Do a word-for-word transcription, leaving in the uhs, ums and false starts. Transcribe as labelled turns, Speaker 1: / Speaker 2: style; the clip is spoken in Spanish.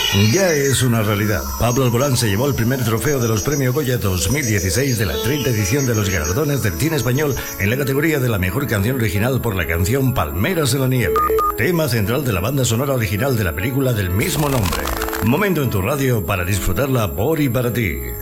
Speaker 1: Ya es una realidad. Pablo Alborán se llevó el primer trofeo de los Premios Goya dos mil dieciséis de la treinta edición de los galardones del cine español en la categoría de la mejor canción original por la canción Palmeras en la nieve, tema central de la banda sonora original de la película del mismo nombre. Momento en tu radio para disfrutarla por y para ti.